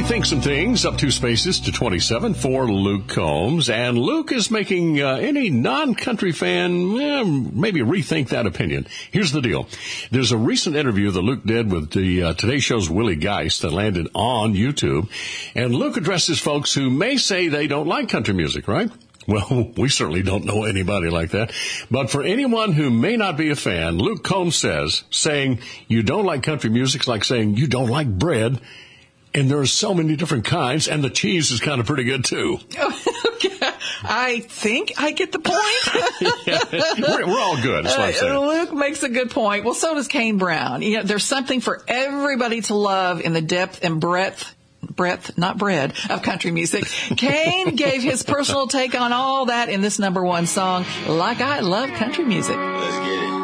Rethink Some Things, up 2 spaces to 27 for Luke Combs. And Luke is making any non-country fan maybe rethink that opinion. Here's the deal. There's a recent interview that Luke did with the Today Show's Willie Geist that landed on YouTube. And Luke addresses folks who may say they don't like country music, right? Well, we certainly don't know anybody like that. But for anyone who may not be a fan, Luke Combs says, saying you don't like country music is like saying you don't like bread. And there are so many different kinds, and the cheese is kind of pretty good, too. I think I get the point. Yeah, we're all good, is what I'm saying. Luke makes a good point. Well, so does Kane Brown. You know, there's something for everybody to love in the depth and breadth, not bread, of country music. Kane gave his personal take on all that in this #1 song, Like I Love Country Music. Let's get it.